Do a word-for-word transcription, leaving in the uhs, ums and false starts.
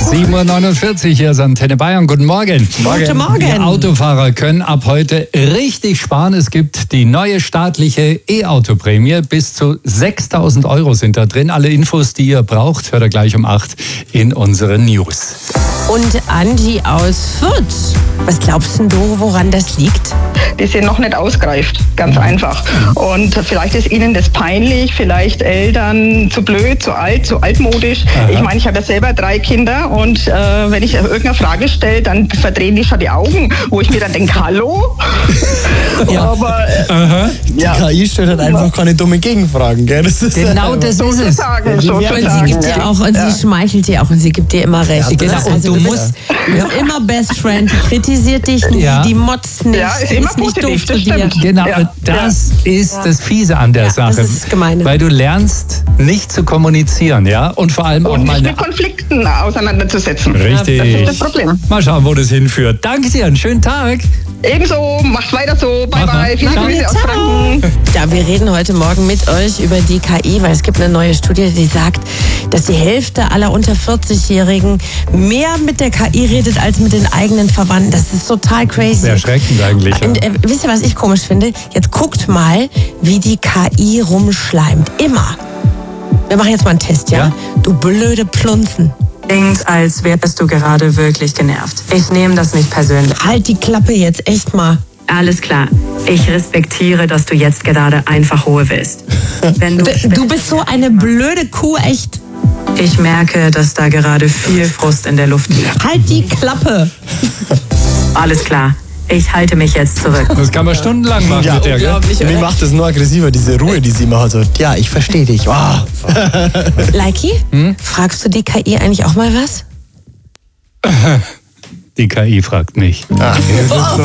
sieben Uhr neunundvierzig, hier ist Antenne Bayern. Guten Morgen. Guten Morgen. Die Autofahrer können ab heute richtig sparen. Es gibt die neue staatliche E-Auto-Prämie. Bis zu sechstausend Euro sind da drin. Alle Infos, die ihr braucht, hört ihr gleich um acht in unseren News. Und Angie aus Fürth. Was glaubst denn du, woran das liegt? Die sind noch nicht ausgereift, ganz einfach. Und vielleicht ist ihnen das peinlich, vielleicht Eltern zu blöd, zu alt, zu altmodisch. Aha. Ich meine, ich habe ja selber drei Kinder und äh, wenn ich irgendeine Frage stelle, dann verdrehen die schon die Augen, wo ich mir dann denke, hallo? Ja. Aber äh, die ja. K I stellt halt einfach keine dummen Gegenfragen, gell? Das ist genau das ist es. Sagen, so ja, und sie gibt dir auch, und ja. sie schmeichelt dir auch und sie gibt dir immer recht. Ja, genau. Also und du, du musst bist, bist immer Best Friend, die kritisiert dich nie, ja. die motzt nicht, ja, ist, immer ist nicht positiv, doof zu das dir. stimmt. Genau, Ja. und das ja. ist ja. das Fiese an der ja, Sache. Das ist das Gemeine. Weil du lernst, nicht zu kommunizieren, ja? Und vor allem und auch mal nicht mit Konflikten auseinanderzusetzen. Richtig. Das ist das Problem. Mal schauen, wo das hinführt. Danke dir, einen schönen Tag. Ebenso, macht weiter so. Bye, Mach mal. bye. Viele Ciao. Grüße aus Franken. Ja, wir reden heute Morgen mit euch über die K I, weil es gibt eine neue Studie, die sagt, dass die Hälfte aller unter vierzig-Jährigen mehr mit der K I redet als mit den eigenen Verwandten. Das ist total crazy. Sehr erschreckend eigentlich. Ja. Und äh, wisst ihr, was ich komisch finde? Jetzt guckt mal, wie die K I rumschleimt. Immer. Wir machen jetzt mal einen Test, ja? Ja. Du blöde Plunzen. Klingt, als wärst du gerade wirklich genervt. Ich nehme das nicht persönlich. Halt die Klappe jetzt, echt mal. Alles klar. Ich respektiere, dass du jetzt gerade einfach Ruhe willst. Wenn du, Du, du bist so eine blöde Kuh, echt. Ich merke, dass da gerade viel Frust in der Luft liegt. Halt die Klappe. Alles klar. Ich halte mich jetzt zurück. Das kann man stundenlang machen Ja, mit der, gell? Mir macht das nur aggressiver, diese Ruhe, die sie immer hat. So, ja, ich verstehe dich. Oh. Leiki, hm? fragst du die K I eigentlich auch mal was? Die K I fragt mich. Ah, das ist so.